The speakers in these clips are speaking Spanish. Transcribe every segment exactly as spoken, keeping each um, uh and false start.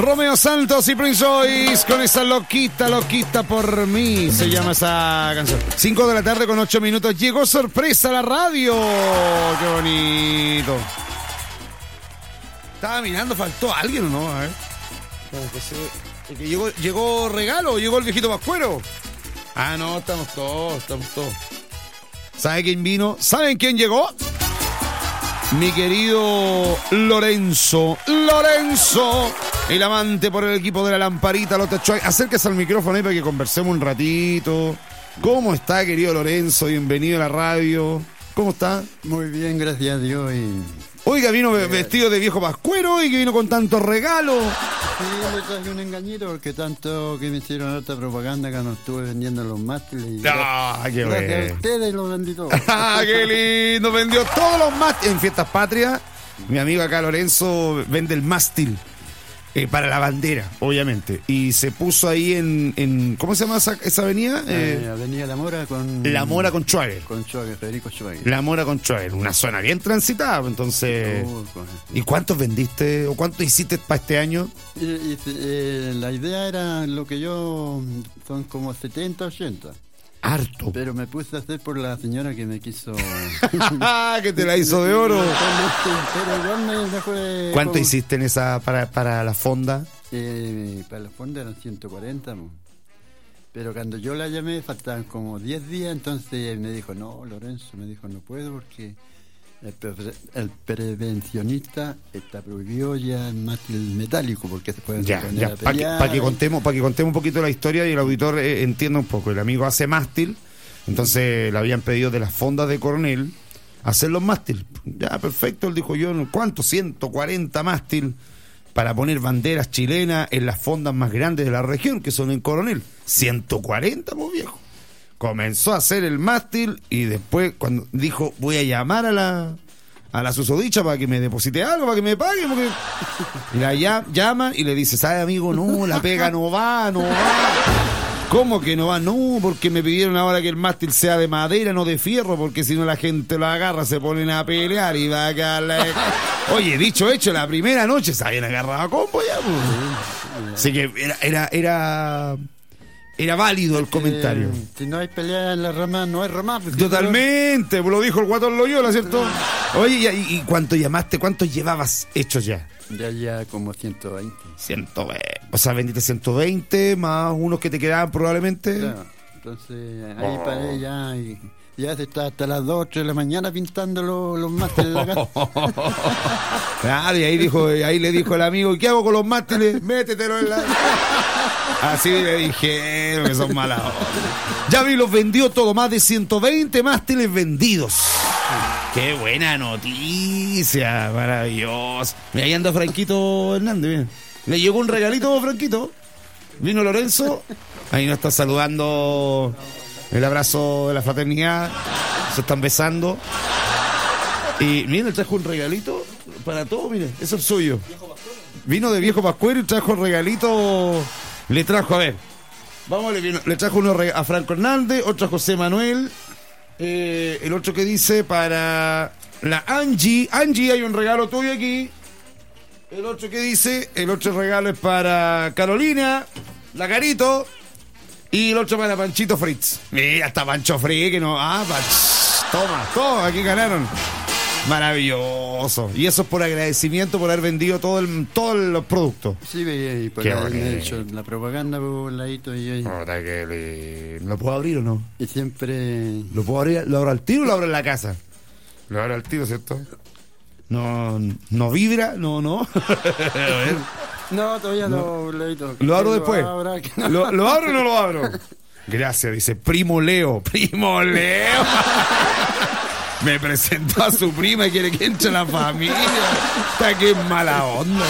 Romeo Santos y Prince Royce con esa loquita, loquita por mí, se llama esa canción. cinco de la tarde con ocho minutos. Llegó sorpresa a la radio. Qué bonito. Estaba mirando, ¿faltó alguien o no? A ver. ¿Llegó, ¿Llegó regalo o llegó el viejito pascuero? Ah, no, estamos todos, estamos todos. ¿Sabe quién vino? ¿Saben quién llegó? Mi querido Lorenzo. Lorenzo. El amante por el equipo de la lamparita, Lota Chuay. Acérquese al micrófono ahí para que conversemos un ratito. ¿Cómo está, querido Lorenzo? Bienvenido a la radio. ¿Cómo está? Muy bien, gracias a Dios. Y... Oiga, vino vestido de viejo pascuero y que vino con tantos regalos. Sí, le traje un engañito porque tanto que me hicieron harta propaganda que no estuve vendiendo los mástiles. ¡Ah, qué bueno! Gracias a ustedes los vendí todos. ¡Ah, qué lindo! Vendió todos los mástiles. En Fiestas Patrias, mi amigo acá Lorenzo vende el mástil. Eh, para la bandera, obviamente. Y se puso ahí en... en ¿cómo se llama esa, esa avenida? Eh, eh, avenida La Mora con... La Mora con Schwager. Con Schwager, Federico Schwager. La Mora con Schwager. Una zona bien transitada, entonces... Oh, con... ¿Y cuántos vendiste o cuántos hiciste para este año? Y, y, eh, la idea era lo que yo... Son como setenta, ochenta. Harto. Pero me puse a hacer por la señora que me quiso... que te la hizo de oro. Pero igual me dejó de... ¿Cuánto como... hiciste en esa para, para la fonda? Eh, para la fonda eran ciento cuarenta. ¿No? Pero cuando yo la llamé faltaban como diez días, entonces me dijo, no, Lorenzo, me dijo, no puedo porque el, pre- el prevencionista está prohibido ya el mástil metálico porque se pueden ya, ya, para que, pa que contemos para que contemos un poquito la historia y el auditor eh, entienda un poco. El amigo hace mástil, entonces le habían pedido de las fondas de Coronel hacer los mástil. Ya, perfecto, él dijo yo, ¿cuánto? ciento cuarenta mástil para poner banderas chilenas en las fondas más grandes de la región, que son en Coronel. ciento cuarenta, pues viejo. Comenzó a hacer el mástil y después cuando dijo voy a llamar a la a la susodicha para que me deposite algo, para que me pague, porque y la ya, llama y le dice, ¿sabe amigo? No, la pega no va, no va. ¿Cómo que no va? No, porque me pidieron ahora que el mástil sea de madera, no de fierro, porque si no la gente lo agarra, se ponen a pelear y va a quedar la... Oye, dicho hecho, la primera noche se habían agarrado a combo ya, pues. Así que era, era, era... Era válido el comentario. Eh, si no hay pelea en la rama, no hay rama. Pues, totalmente, pero... lo dijo el Guatón Loyola, ¿cierto? Oye, ¿y, y cuánto llamaste? ¿Cuántos llevabas hechos ya? Ya, ya como ciento veinte. ciento veinte. O sea, vendiste ciento veinte más unos que te quedaban probablemente. Claro. Entonces, ahí oh. paré ya y... Ya se está hasta las dos, tres de la mañana pintando los, los mástiles de la casa. Claro, y ahí, dijo, ahí le dijo el amigo, ¿qué hago con los mástiles? Métetelo en la... Así le dijeron que son malas. Ya vi, los vendió todo, más de ciento veinte mástiles vendidos. Qué buena noticia, maravilloso. Mira, ahí anda Franquito Hernández, mira. Le llegó un regalito, Franquito. Vino Lorenzo, ahí nos está saludando... El abrazo de la fraternidad. Se están besando. Y miren, le trajo un regalito para todos, miren, eso es suyo. Vino de viejo pascuero y trajo un regalito. Le trajo, a ver. Vamos, le, le trajo uno a Franco Hernández, otro a José Manuel. Eh, el otro que dice para la Angie. Angie, hay un regalo tuyo aquí. El otro que dice, el otro regalo es para Carolina, la Carito. Y el otro para Panchito Fritz. Mira, hasta Pancho Fritz, que no... Ah, Panch, toma, toma, aquí ganaron. Maravilloso. Y eso es por agradecimiento por haber vendido todo el, todos los productos. Sí, y por haber hecho la propaganda por un ladito y ahí. ¿Lo puedo abrir o no? Y siempre... ¿Lo puedo abrir? ¿Lo abro al tiro o lo abro en la casa? Lo abro al tiro, ¿cierto? No, no vibra, no, no. A ver. No, todavía no. Lo, lo, lo abro después. No. ¿Lo, ¿Lo abro o no lo abro? Gracias, dice Primo Leo. Primo Leo. Me presentó a su prima y quiere que entre la familia. Está que mala onda.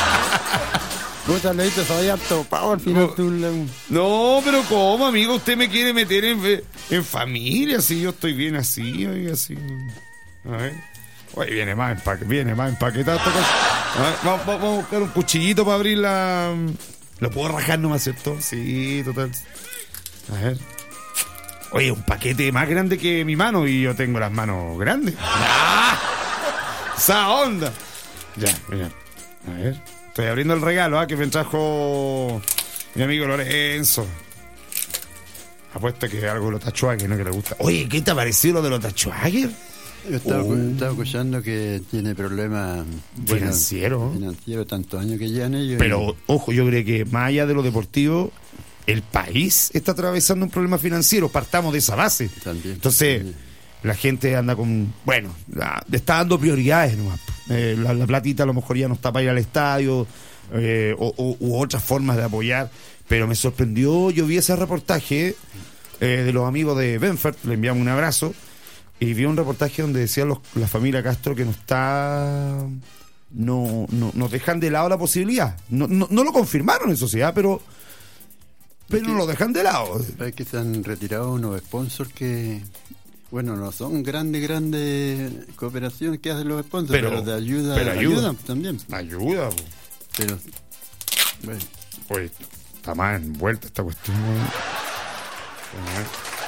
Puta, Leito, se había topado al final. No, no, pero ¿cómo, amigo? Usted me quiere meter en, en familia. Si yo estoy bien así, oiga, así. A ver. Oye, viene más empaquetado, viene más empaquetado esta cosa. A ver, vamos, vamos a buscar un cuchillito para abrir la... ¿Lo puedo rajar nomás, cierto? Sí, total. A ver. Oye, un paquete más grande que mi mano y yo tengo las manos grandes. ¡Ah! ¡Esa onda! Ya, mira. A ver. Estoy abriendo el regalo, ¿ah? Que me trajo mi amigo Lorenzo. Apuesto que es algo de los Tachuagues, ¿no? Que le gusta. Oye, ¿qué te ha parecido lo de los Tachuagues? Yo estaba, Oh. estaba escuchando que tiene problemas bueno, Financiero. financiero, tantos años que llevan ellos. Pero, ojo, yo creo que más allá de lo deportivo, el país está atravesando un problema financiero. Partamos de esa base. También, Entonces, también. la gente anda con... Bueno, la- le está dando prioridades nomás. Eh, la, la platita a lo mejor ya no está para ir al estadio, eh, o, o- u otras formas de apoyar. Pero me sorprendió, yo vi ese reportaje eh, de los amigos de Benfert, le enviamos un abrazo, y vi un reportaje donde decían los, la familia Castro que no está... No, no, nos dejan de lado la posibilidad. No, no, no lo confirmaron, eso sí, ¿ah? pero... Pero no lo dejan de lado. Es que se han retirado unos sponsors que, bueno, no son grandes, grandes cooperaciones que hacen los sponsors, Pero- pero, de ayuda, pero ayuda. ayudan también. Ayuda, po. Pero, bueno, Oye, está más envuelta esta cuestión. weón. A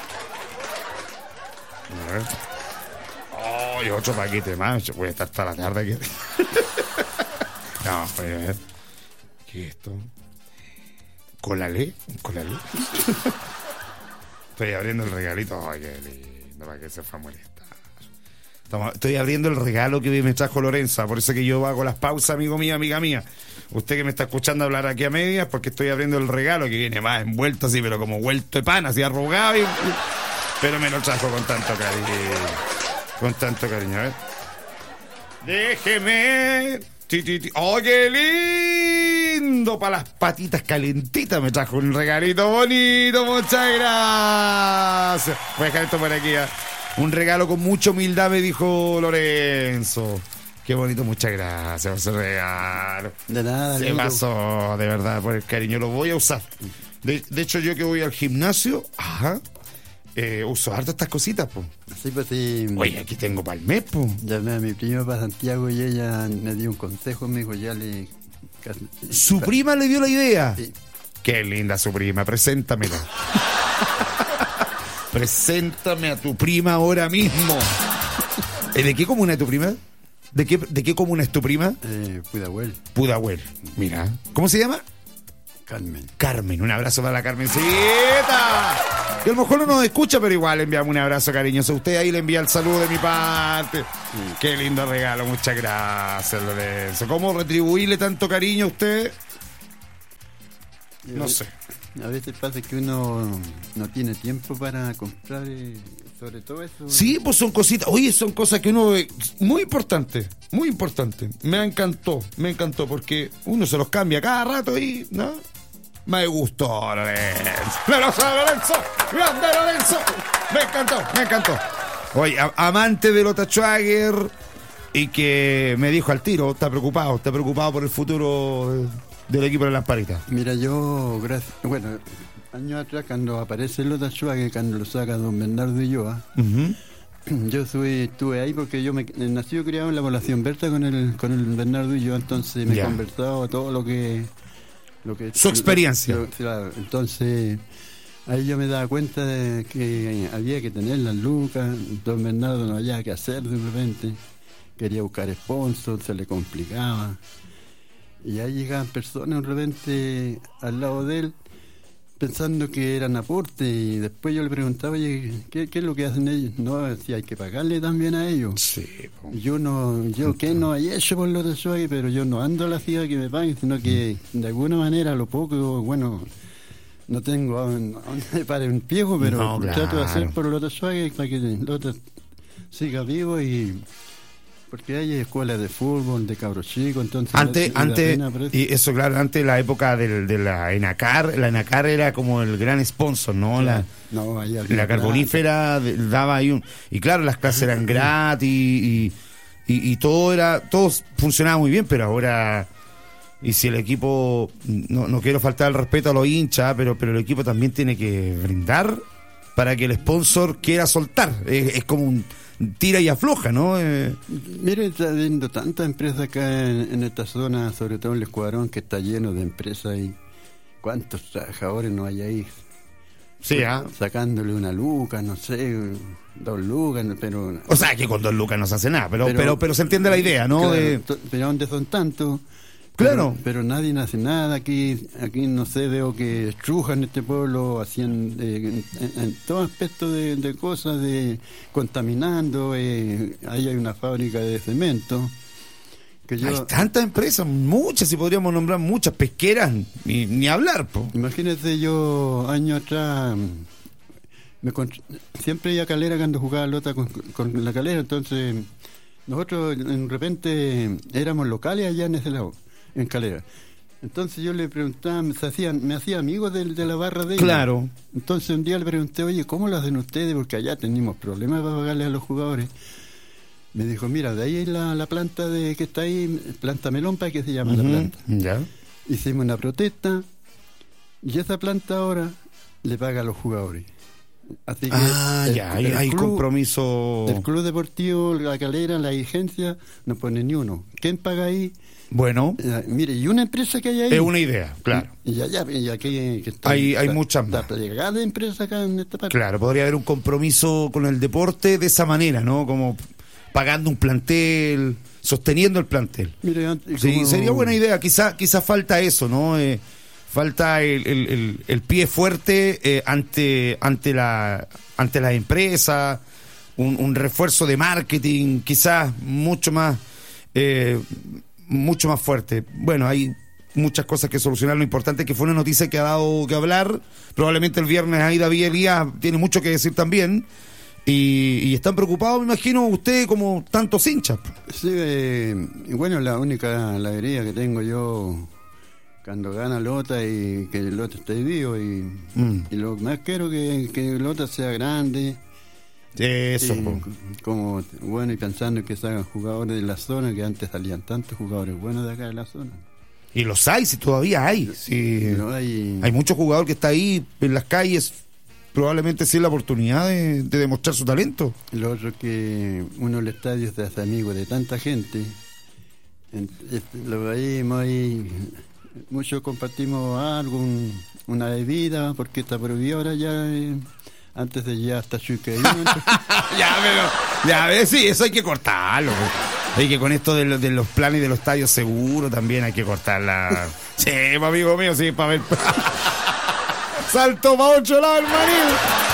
ver. A ver. Oh, y otro paquete más. Yo voy a estar hasta la tarde aquí. No, oye, a ver. ¿Qué es esto? ¿Colalé? ¿Un colalé? Estoy abriendo el regalito. Ay, qué lindo, para que se fue a molestar. Estamos- Estoy abriendo el regalo que me trajo Lorenza. Por eso que yo hago las pausas, amigo mío, amiga mía. Usted que me está escuchando hablar aquí a medias, porque estoy abriendo el regalo que viene más envuelto así, pero como vuelto de pan, así arrugado. y- Pero me lo trajo con tanto cariño. Con tanto cariño, a ver. Déjeme. Ti, ti, ti. ¡Oh, qué lindo! Para las patitas calentitas me trajo un regalito bonito. Muchas gracias. Voy a dejar esto por aquí. ¿eh? Un regalo con mucha humildad, me dijo Lorenzo. Qué bonito, muchas gracias por ese regalo. de nada. Se amigo. pasó, de verdad, por el cariño. Lo voy a usar. De, de hecho, yo que voy al gimnasio, ajá, eh, uso harto estas cositas, pues. Sí, pues sí. Oye, aquí tengo para el mes, pues. Llamé a mi prima para Santiago y ella me dio un consejo, me dijo, ya le... Su prima le dio la idea. Sí. Qué linda su prima, preséntamela. Preséntame a tu prima ahora mismo. ¿Eh, ¿De qué comuna es tu prima? ¿De qué, de qué comuna es tu prima? Eh, Pudahuel, Pudahuel. Mira. ¿Cómo se llama? Carmen. Carmen. Un abrazo para la Carmencita. Que a lo mejor no nos escucha, pero igual le enviamos un abrazo cariñoso. Usted ahí le envía el saludo de mi parte. Qué lindo regalo. Muchas gracias, Lorenzo. ¿Cómo retribuirle tanto cariño a usted? No sé. A veces pasa que uno no tiene tiempo para comprar, eh, sobre todo eso. Sí, pues son cositas. Oye, son cosas que uno ve. Muy importante, muy importante. Me encantó, me encantó, porque uno se los cambia cada rato y, ¿no? Me gustó, Lorenzo. Lorenzo, Lorenzo, grande Lorenzo. Me encantó, me encantó. Oye, a- amante de Lota Schwager y que me dijo al tiro, está preocupado, está preocupado por el futuro de- del equipo de las Paritas. Mira, yo, gracias, bueno, años atrás cuando aparece Lota Schwager, cuando lo saca Don Bernardo y yo, ¿ah? Ujú. yo soy, estuve ahí porque yo me nací y criado en la población Berta con el con el Bernardo y yo, entonces me Ya. he conversado todo lo que... Lo que Su experiencia. lo- claro, entonces, ahí yo me daba cuenta de que había que tener las lucas, Don Bernardo no había que hacer de repente, quería buscar sponsors, se le complicaba. Y ahí llegaban personas de repente al lado de él pensando que eran aportes y después yo le preguntaba, oye, ¿qué, qué es lo que hacen ellos? No, si hay que pagarle también a ellos. Sí, po. Yo no, yo que no hay hecho por los de Schwager, pero yo no ando a la ciudad que me paguen, sino que de alguna manera lo poco, bueno, no tengo a dónde me pare un viejo, pero No, trato de claro. hacer por los de Schwager para que Lota siga vivo y... Porque hay escuelas de fútbol, de cabros chicos, entonces... Antes, me da antes, pena por eso. y eso claro, antes la época del, de la Enacar, la Enacar era como el gran sponsor, ¿no? La, No, ahí había la carbonífera de- daba ahí un... Y claro, las clases eran gratis y, y, y todo era, todo funcionaba muy bien, pero ahora... Y si el equipo, no, no quiero faltar el respeto a los hinchas, pero, pero el equipo también tiene que brindar para que el sponsor quiera soltar. Es, es como un tira y afloja, ¿no? Eh, Mire, está habiendo tantas empresas acá en, en esta zona, sobre todo en el Escuadrón, que está lleno de empresas y cuántos trabajadores no hay ahí sí, ¿ah? sacándole una luca, no sé, dos lucas, pero... O sea, que con dos lucas no se hace nada, pero, pero, Pero- pero, se entiende la idea, ¿no? Claro, De- to- pero ¿dónde son tantos? Claro. Pero, pero nadie hace nada aquí, aquí no sé, veo que estrujan este pueblo, hacían eh, en, en todo aspecto de, de cosas, de contaminando, eh, ahí hay una fábrica de cemento. Que yo, hay tantas empresas, muchas, si podríamos nombrar muchas, pesqueras, ni, ni hablar, po. Imagínese, yo años atrás, me, siempre iba a Calera cuando jugaba lota con, con la Calera, entonces nosotros de repente éramos locales allá en ese lado, en Calera. Entonces yo le preguntaba, me hacían, me hacía amigos de, de la barra de ellos. Claro. Entonces un día le pregunté, oye, ¿cómo lo hacen ustedes? Porque allá teníamos problemas para pagarle a los jugadores. Me dijo, mira, de ahí es la, la planta de que está ahí, planta Melompa, que se llama uh-huh. la planta. Ya. Hicimos una protesta y esa planta ahora le paga a los jugadores. Así que ah, el, ya, el hay club, compromiso. El club deportivo, la Calera, la dirigencia, no pone ni uno. ¿Quién paga ahí? Bueno. Eh, mire, y una empresa que hay ahí. Es una idea, claro. Y, y allá, y aquí que está, hay, hay está, muchas está más. plegada de empresas acá en esta parte. Claro, podría haber un compromiso con el deporte de esa manera, ¿no? Como pagando un plantel, sosteniendo el plantel. Mire, sí, como... sería buena idea. Quizá, quizá falta eso, ¿no? Eh, falta el, el, el, el pie fuerte eh, ante ante la ante las empresas, un, un refuerzo de marketing, quizás mucho más eh, mucho más fuerte. Bueno, hay muchas cosas que solucionar. Lo importante es que fue una noticia que ha dado que hablar. Probablemente el viernes ahí David Elías tiene mucho que decir también. Y, y están preocupados, me imagino, usted como tantos hinchas. Sí, eh, bueno, la única alegría que tengo yo cuando gana Lota y que Lota esté vivo y, mm. y lo más quiero que, que Lota sea grande. Eso. Y, como bueno, y pensando que salgan jugadores de la zona, que antes salían tantos jugadores buenos de acá de la zona. Y los hay, si todavía hay. Sí. No hay... hay mucho jugador que está ahí en las calles, probablemente sin la oportunidad de, de demostrar su talento. Lo otro que uno en el estadio se hace amigo de tanta gente. En, lo veíamos ahí, muchos compartimos algo, un, una bebida, porque está prohibido ahora ya, eh, antes de ya hasta chuca. ya, pero, ya ves, sí, eso hay que cortarlo. Hay que con esto de, lo, de los planes de los estadios seguros también hay que cortarla. Sí, amigo mío, sí, para ver. Salto para otro lado, hermanito.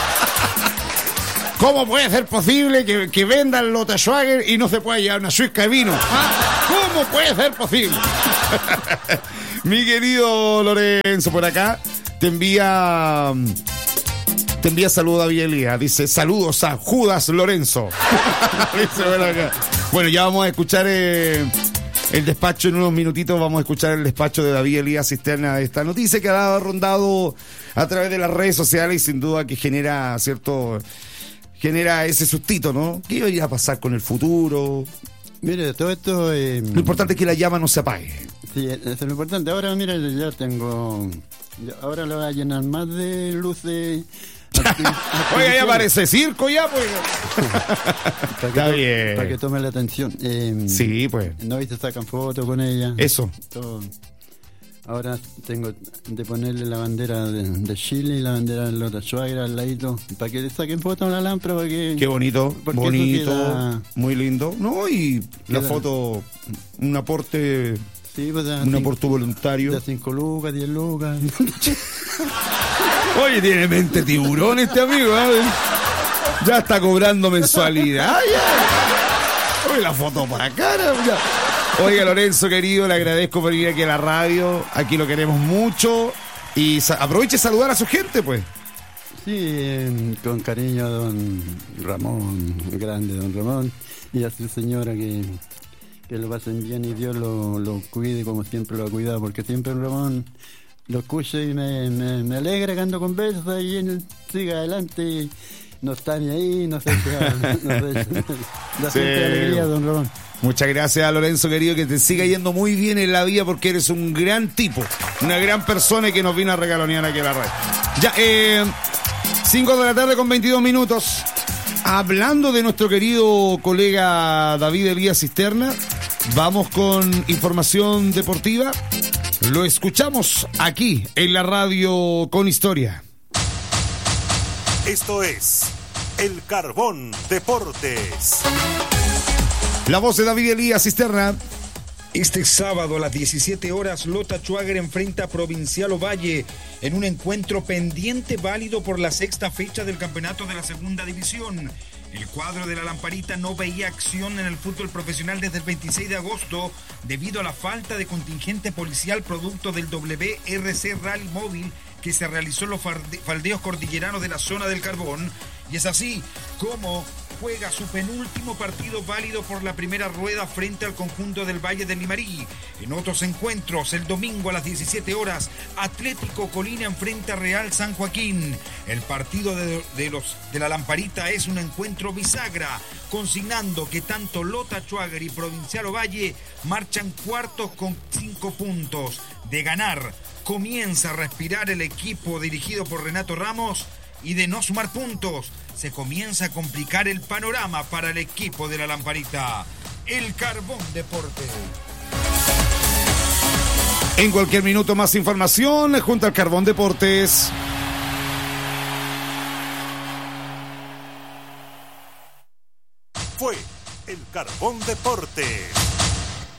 ¿Cómo puede ser posible que, que vendan Lota Schwager y no se pueda llevar una suica de vino? ¿Ah? ¿Cómo puede ser posible? Mi querido Lorenzo, por acá te envía te envía saludos a Elías. Dice, saludos a Judas Lorenzo. Dice, bueno, acá. Bueno, ya vamos a escuchar eh, el despacho en unos minutitos. Vamos a escuchar el despacho de David Elías Cisterna de esta noticia que ha rondado a través de las redes sociales y sin duda que genera cierto genera ese sustito, ¿no? ¿Qué iba a ir a pasar con el futuro? Mire, todo esto... Eh, lo importante es que la llama no se apague. Sí, eso es lo importante. Ahora, mira, ya tengo... Ahora lo voy a llenar más de luces... Oiga, ya parece circo ya, pues. Está to- bien. Para que tome la atención. Eh, sí, pues. No, y se sacan fotos con ella. Eso. Todo. Ahora tengo de ponerle la bandera de, de Chile y la bandera de Lota Schwager al ladito, para que le saquen fotos a la lámpara. Para que, qué bonito, bonito, queda, muy lindo. No, y queda, la foto, un aporte, sí, pues, un cinco, aporte voluntario. De cinco lucas, diez lucas. Oye, tiene mente tiburón este amigo, ¿eh? Ya está cobrando mensualidad, ya. Oye, la foto para cara, ya. Oiga, Lorenzo, querido, le agradezco por venir aquí a la radio. Aquí lo queremos mucho. Y sa- aproveche a saludar a su gente, pues. Sí, eh, con cariño a don Ramón, grande don Ramón, y a su señora que, que lo pasen bien y Dios lo, lo cuide como siempre lo ha cuidado, porque siempre don Ramón lo escucho y me, me, me alegra cuando conversa y él sigue adelante. No está ni ahí, no sé qué. No sé, da Sí. siempre alegría, don Ramón. Muchas gracias, Lorenzo, querido, que te siga yendo muy bien en la vida porque eres un gran tipo, una gran persona y que nos vino a regalonear aquí a la radio. Ya, eh, cinco de la tarde con veintidós minutos. Hablando de nuestro querido colega David Elías Cisterna, vamos con información deportiva. Lo escuchamos aquí en la radio con historia. Esto es El Carbón Deportes. La voz de David Elías Cisterna. Este sábado a las diecisiete horas, Lota Schwager enfrenta a Provincial Ovalle en un encuentro pendiente válido por la sexta fecha del campeonato de la segunda división. El cuadro de la Lamparita no veía acción en el fútbol profesional desde el veintiséis de agosto debido a la falta de contingente policial producto del W R C Rally Móvil que se realizó en los faldeos cordilleranos de la zona del Carbón. Y es así como juega su penúltimo partido válido por la primera rueda frente al conjunto del Valle del Limarí. En otros encuentros, el domingo a las diecisiete horas, Atlético Colina enfrenta a Real San Joaquín. El partido de, de, los, de la Lamparita es un encuentro bisagra, consignando que tanto Lota Schwager y Provincial Ovalle marchan cuartos con cinco puntos. De ganar, comienza a respirar el equipo dirigido por Renato Ramos, y de no sumar puntos, se comienza a complicar el panorama para el equipo de la Lamparita. El Carbón Deportes. En cualquier minuto más información junto al Carbón Deportes. Fue el Carbón Deportes.